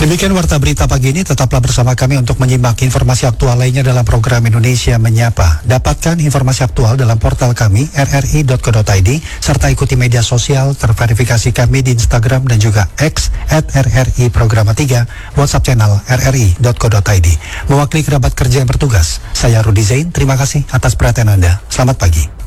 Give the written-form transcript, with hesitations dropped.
Demikian Warta Berita pagi ini, tetaplah bersama kami untuk menyimak informasi aktual lainnya dalam program Indonesia Menyapa. Dapatkan informasi aktual dalam portal kami rri.co.id serta ikuti media sosial terverifikasi kami di Instagram dan juga X @RRI Programa 3, WhatsApp channel rri.co.id. Mewakili kerabat kerja yang bertugas, saya Rudi Zain, terima kasih atas perhatian Anda. Selamat pagi.